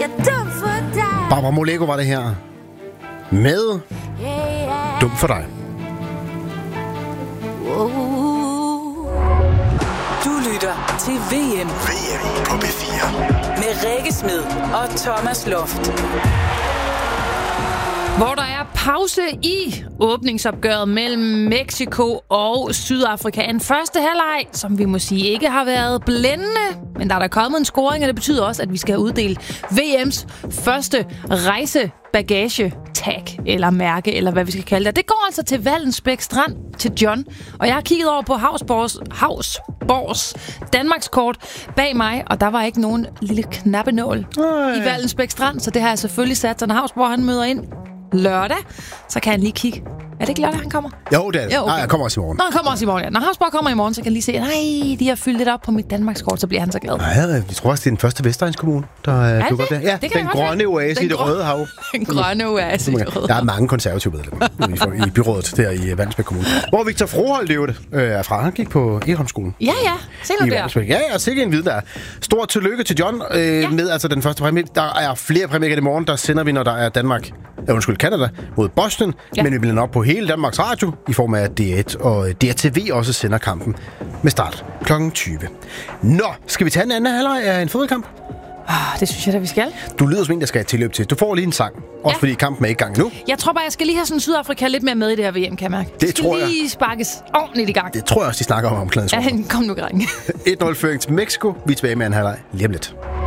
Barbara Moleko var det her. Med Dum for dig. Du lytter til VM på P4. med Rikke Smed og Thomas Loft. Hvor der er pause i åbningsopgøret mellem Mexico og Sydafrika. En første halvleg, som vi må sige ikke har været blændende, men der er kommet en scoring, og det betyder også, at vi skal uddele VM's første rejsebagage-tag, eller mærke, eller hvad vi skal kalde det. Det går altså til Vallensbæk Strand, til John, og jeg har kigget over på Havsborgs Danmarkskort bag mig, og der var ikke nogen lille knappenål i Vallensbæk Strand, så det har jeg selvfølgelig sat, så når Havsborg han møder ind lørdag, så kan han lige kigge. Er det ikke lørdag, han kommer? Jo, det er det. Okay. Nej, jeg kommer også i morgen. Nå, han kommer også i morgen, ja. Når Havsborg kommer i morgen, så kan han lige se, nej, de har fyldt lidt op på mit Danmarkskort, så bliver han så glad. Nej, vi tror også, det er den første Vestegns-kommune, der dukker op der. Ja, den grønne oase i det røde hav. Den grønne oase i det røde hav. Der er mange konservative medlemmer i byrådet der i Vallensbæk Kommune. Hvor Victor Froholt er fra. Han gik på Egholmsskolen. Ja, se nu der. Ja, sikkert en viden der. Stort tillykke til John med altså den første præmie. Der er flere præmier i morgen, der sender vi, når der er Canada mod Boston, men vi bliver op på hele Danmarks Radio i form af DR1, og DRTV også sender kampen med start kl. 20. Nå, skal vi tage en anden halvleg af en fodboldkamp? Det synes jeg da, vi skal. Du lyder som en, der skal have tilløb til. Du får lige en sang, også fordi kampen er i gang nu. Jeg tror bare, jeg skal lige have sådan Sydafrika lidt mere med i det her VM, kan jeg mærke. Det tror jeg. Lige sparkes ordentligt i gang. Det tror jeg også, de snakker om omklædningsrummet. Ja, kom nu, drenge. 1-0 føring til Mexico. Vi er tilbage med en halvleg lige om lidt.